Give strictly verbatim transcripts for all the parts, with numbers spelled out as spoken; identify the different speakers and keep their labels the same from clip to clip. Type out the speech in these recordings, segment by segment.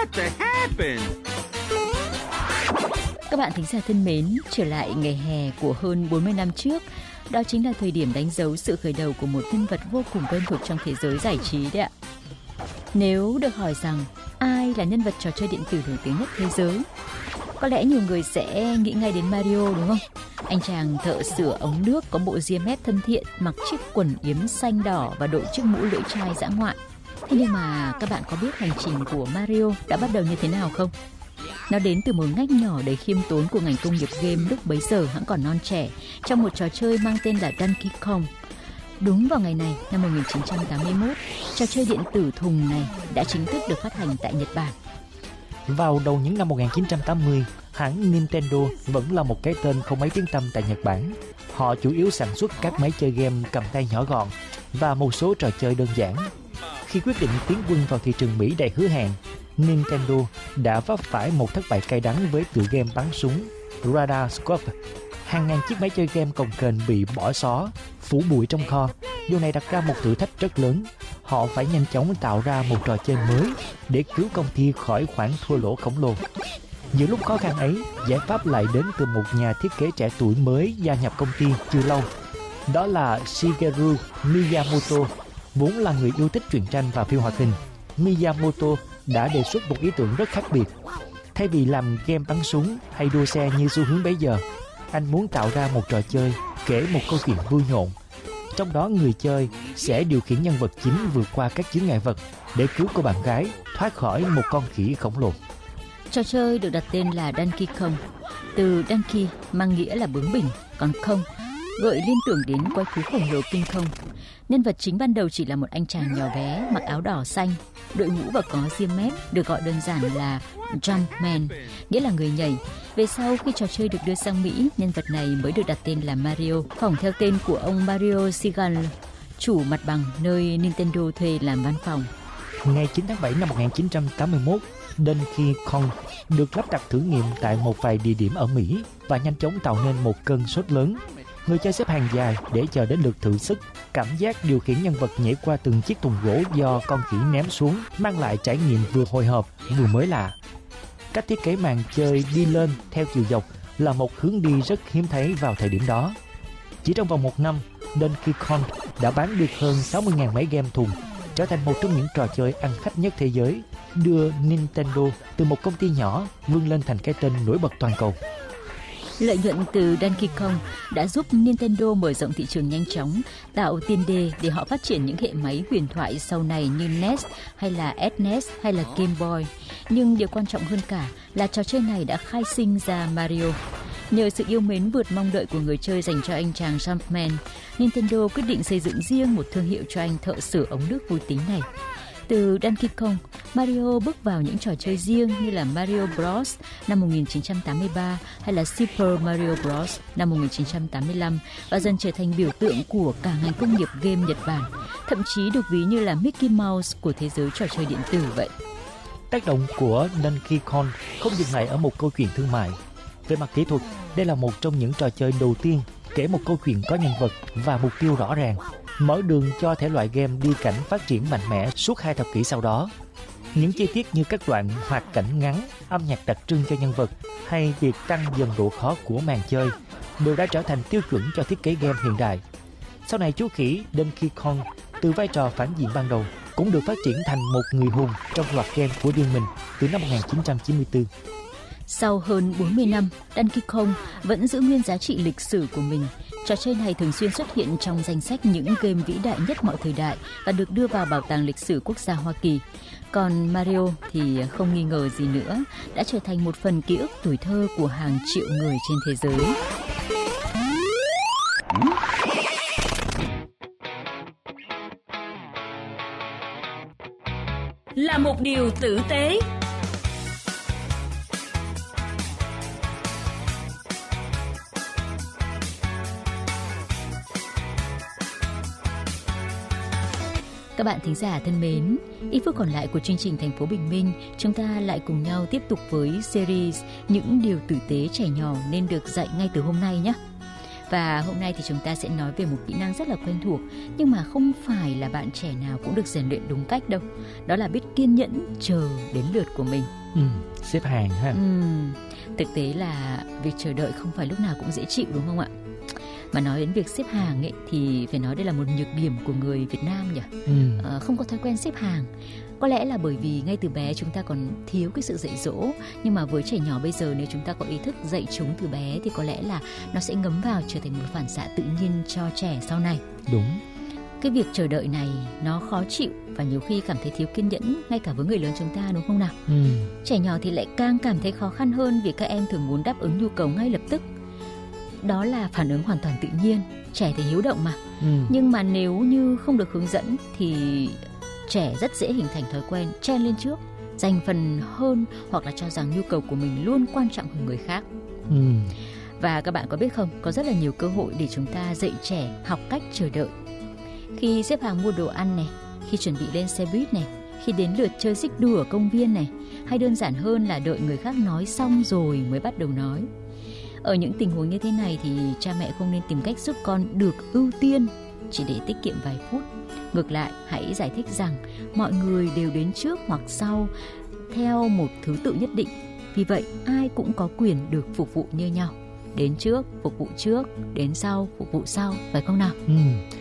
Speaker 1: What the happened?
Speaker 2: Các bạn thính giả thân mến, trở lại ngày hè của hơn bốn mươi năm trước, đó chính là thời điểm đánh dấu sự khởi đầu của một nhân vật vô cùng quen thuộc trong thế giới giải trí đấy ạ. Nếu được hỏi rằng ai là nhân vật trò chơi điện tử nổi tiếng nhất thế giới, có lẽ nhiều người sẽ nghĩ ngay đến Mario, đúng không? Anh chàng thợ sửa ống nước có bộ ria mép thân thiện, mặc chiếc quần yếm xanh đỏ và đội chiếc mũ lưỡi chai dã ngoại. Thế nhưng mà các bạn có biết hành trình của Mario đã bắt đầu như thế nào không? Nó đến từ một ngách nhỏ đầy khiêm tốn của ngành công nghiệp game lúc bấy giờ hẵng còn non trẻ, trong một trò chơi mang tên là Donkey Kong. Đúng vào ngày này, năm một nghìn chín trăm tám mươi mốt, trò chơi điện tử thùng này đã chính thức được phát hành tại Nhật Bản.
Speaker 3: Vào đầu những năm một nghìn chín trăm tám mươi, hãng Nintendo vẫn là một cái tên không mấy tiếng tăm tại Nhật Bản. Họ chủ yếu sản xuất các máy chơi game cầm tay nhỏ gọn và một số trò chơi đơn giản. Khi quyết định tiến quân vào thị trường Mỹ đầy hứa hẹn, Nintendo đã vấp phải một thất bại cay đắng với tựa game bắn súng Radar Scope. Hàng ngàn chiếc máy chơi game cồng kềnh bị bỏ xó, phủ bụi trong kho. Điều này đặt ra một thử thách rất lớn. Họ phải nhanh chóng tạo ra một trò chơi mới để cứu công ty khỏi khoản thua lỗ khổng lồ. Giữa lúc khó khăn ấy, giải pháp lại đến từ một nhà thiết kế trẻ tuổi mới gia nhập công ty chưa lâu. Đó là Shigeru Miyamoto. Vốn là người yêu thích truyện tranh và phim hoạt hình, Miyamoto đã đề xuất một ý tưởng rất khác biệt. Thay vì làm game bắn súng hay đua xe như xu hướng bấy giờ, anh muốn tạo ra một trò chơi kể một câu chuyện vui nhộn. Trong đó người chơi sẽ điều khiển nhân vật chính vượt qua các chướng ngại vật để cứu cô bạn gái thoát khỏi một con khỉ khổng lồ.
Speaker 2: Trò chơi được đặt tên là Donkey Kong. Từ Donkey mang nghĩa là bướng bỉnh, còn Kong gợi liên tưởng đến quái thú khổng lồ King Kong. Nhân vật chính ban đầu chỉ là một anh chàng nhỏ bé mặc áo đỏ xanh, đội mũ và có ria mép, được gọi đơn giản là Jumpman, nghĩa là người nhảy. Về sau, khi trò chơi được đưa sang Mỹ, nhân vật này mới được đặt tên là Mario, phỏng theo tên của ông Mario Segal, chủ mặt bằng nơi Nintendo thuê làm văn phòng.
Speaker 3: Ngày chín tháng bảy năm một nghìn chín trăm tám mươi mốt, Donkey Kong được lắp đặt thử nghiệm tại một vài địa điểm ở Mỹ và nhanh chóng tạo nên một cơn sốt lớn. Người chơi xếp hàng dài để chờ đến lượt thử sức. Cảm giác điều khiển nhân vật nhảy qua từng chiếc thùng gỗ do con khỉ ném xuống mang lại trải nghiệm vừa hồi hộp vừa mới lạ. Cách thiết kế màn chơi đi lên theo chiều dọc là một hướng đi rất hiếm thấy vào thời điểm đó. Chỉ trong vòng một năm, Donkey Kong đã bán được hơn sáu mươi nghìn máy game thùng, trở thành một trong những trò chơi ăn khách nhất thế giới, đưa Nintendo từ một công ty nhỏ vươn lên thành cái tên nổi bật toàn cầu.
Speaker 2: Lợi nhuận từ Donkey Kong đã giúp Nintendo mở rộng thị trường nhanh chóng, tạo tiền đề để họ phát triển những hệ máy huyền thoại sau này như en e ét hay là ét en e ét hay là Game Boy. Nhưng điều quan trọng hơn cả là trò chơi này đã khai sinh ra Mario. Nhờ sự yêu mến vượt mong đợi của người chơi dành cho anh chàng Jumpman, Nintendo quyết định xây dựng riêng một thương hiệu cho anh thợ sửa ống nước vui tính này. Từ Donkey Kong, Mario bước vào những trò chơi riêng như là Mario Bros năm một nghìn chín trăm tám mươi ba hay là Super Mario Bros năm một nghìn chín trăm tám mươi lăm và dần trở thành biểu tượng của cả ngành công nghiệp game Nhật Bản, thậm chí được ví như là Mickey Mouse của thế giới trò chơi điện tử vậy.
Speaker 3: Tác động của Donkey Kong không dừng lại ở một câu chuyện thương mại. Về mặt kỹ thuật, đây là một trong những trò chơi đầu tiên kể một câu chuyện có nhân vật và mục tiêu rõ ràng, mở đường cho thể loại game đi cảnh phát triển mạnh mẽ suốt hai thập kỷ sau đó. Những chi tiết như các đoạn hoạt cảnh ngắn, âm nhạc đặc trưng cho nhân vật hay việc tăng dần độ khó của màn chơi đều đã trở thành tiêu chuẩn cho thiết kế game hiện đại. Sau này chú khỉ Donkey Kong từ vai trò phản diện ban đầu cũng được phát triển thành một người hùng trong loạt game của riêng mình từ năm một nghìn chín trăm chín mươi tư.
Speaker 2: Sau hơn bốn mươi năm, Donkey Kong vẫn giữ nguyên giá trị lịch sử của mình. Trò chơi này thường xuyên xuất hiện trong danh sách những game vĩ đại nhất mọi thời đại và được đưa vào bảo tàng lịch sử quốc gia Hoa Kỳ. Còn Mario thì không nghi ngờ gì nữa, đã trở thành một phần ký ức tuổi thơ của hàng triệu người trên thế giới.
Speaker 4: Là một điều tử tế.
Speaker 2: Các bạn thính giả thân mến, ít phút còn lại của chương trình Thành phố Bình Minh, chúng ta lại cùng nhau tiếp tục với series Những điều tử tế trẻ nhỏ nên được dạy ngay từ hôm nay nhé. Và hôm nay thì chúng ta sẽ nói về một kỹ năng rất là quen thuộc, nhưng mà không phải là bạn trẻ nào cũng được rèn luyện đúng cách đâu. Đó là biết kiên nhẫn chờ đến lượt của mình.
Speaker 3: Ừ, xếp hàng ha.
Speaker 2: Ừ, thực tế là việc chờ đợi không phải lúc nào cũng dễ chịu, đúng không ạ? Mà nói đến việc xếp hàng ấy thì phải nói đây là một nhược điểm của người Việt Nam nhỉ.
Speaker 3: Ừ.
Speaker 2: À, không có thói quen xếp hàng. Có lẽ là bởi vì ngay từ bé chúng ta còn thiếu cái sự dạy dỗ. Nhưng mà với trẻ nhỏ bây giờ, nếu chúng ta có ý thức dạy chúng từ bé thì có lẽ là nó sẽ ngấm vào, trở thành một phản xạ tự nhiên cho trẻ sau này.
Speaker 3: Đúng.
Speaker 2: Cái việc chờ đợi này nó khó chịu và nhiều khi cảm thấy thiếu kiên nhẫn, ngay cả với người lớn chúng ta, đúng không nào?
Speaker 3: Ừ.
Speaker 2: Trẻ nhỏ thì lại càng cảm thấy khó khăn hơn, vì các em thường muốn đáp ứng nhu cầu ngay lập tức. Đó là phản ứng hoàn toàn tự nhiên. Trẻ thì hiếu động mà.
Speaker 3: Ừ.
Speaker 2: Nhưng mà nếu như không được hướng dẫn thì trẻ rất dễ hình thành thói quen chen lên trước, dành phần hơn, hoặc là cho rằng nhu cầu của mình luôn quan trọng hơn người khác.
Speaker 3: Ừ.
Speaker 2: Và các bạn có biết không, có rất là nhiều cơ hội để chúng ta dạy trẻ học cách chờ đợi. Khi xếp hàng mua đồ ăn này, khi chuẩn bị lên xe buýt này, khi đến lượt chơi xích đu ở công viên này, hay đơn giản hơn là đợi người khác nói xong rồi mới bắt đầu nói. Ở những tình huống như thế này thì cha mẹ không nên tìm cách giúp con được ưu tiên chỉ để tiết kiệm vài phút. Ngược lại, hãy giải thích rằng mọi người đều đến trước hoặc sau theo một thứ tự nhất định. Vì vậy, ai cũng có quyền được phục vụ như nhau. Đến trước, phục vụ trước, đến sau, phục vụ sau, phải không nào?
Speaker 3: Ừ.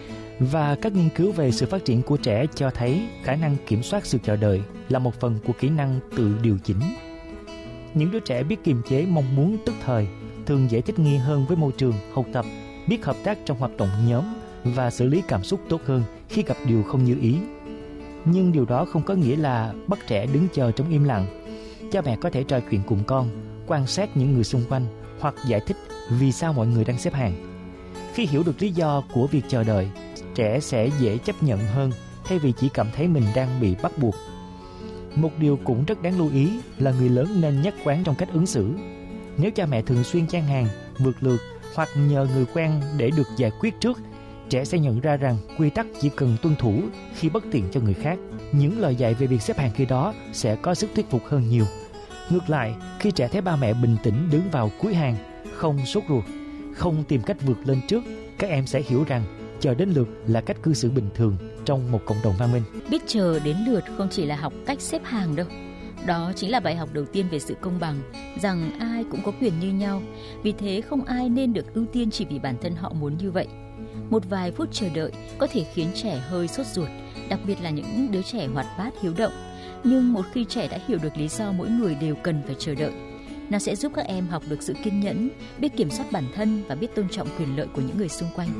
Speaker 3: Và các nghiên cứu về sự phát triển của trẻ cho thấy khả năng kiểm soát sự chờ đợi là một phần của kỹ năng tự điều chỉnh. Những đứa trẻ biết kiềm chế mong muốn tức thời thường dễ thích nghi hơn với môi trường học tập, biết hợp tác trong hoạt động nhóm và xử lý cảm xúc tốt hơn khi gặp điều không như ý. Nhưng điều đó không có nghĩa là bắt trẻ đứng chờ trong im lặng. Cha mẹ có thể trò chuyện cùng con, quan sát những người xung quanh hoặc giải thích vì sao mọi người đang xếp hàng. Khi hiểu được lý do của việc chờ đợi, trẻ sẽ dễ chấp nhận hơn thay vì chỉ cảm thấy mình đang bị bắt buộc. Một điều cũng rất đáng lưu ý là người lớn nên nhất quán trong cách ứng xử. Nếu cha mẹ thường xuyên chen hàng, vượt lượt hoặc nhờ người quen để được giải quyết trước, trẻ sẽ nhận ra rằng quy tắc chỉ cần tuân thủ khi bất tiện cho người khác. Những lời dạy về việc xếp hàng khi đó sẽ có sức thuyết phục hơn nhiều. Ngược lại, khi trẻ thấy ba mẹ bình tĩnh đứng vào cuối hàng, không sốt ruột, không tìm cách vượt lên trước, các em sẽ hiểu rằng chờ đến lượt là cách cư xử bình thường trong một cộng đồng văn minh.
Speaker 2: Biết chờ đến lượt không chỉ là học cách xếp hàng đâu. Đó chính là bài học đầu tiên về sự công bằng, rằng ai cũng có quyền như nhau. Vì thế không ai nên được ưu tiên chỉ vì bản thân họ muốn như vậy. Một vài phút chờ đợi có thể khiến trẻ hơi sốt ruột, đặc biệt là những đứa trẻ hoạt bát hiếu động. Nhưng một khi trẻ đã hiểu được lý do mỗi người đều cần phải chờ đợi, nó sẽ giúp các em học được sự kiên nhẫn, biết kiểm soát bản thân và biết tôn trọng quyền lợi của những người xung quanh.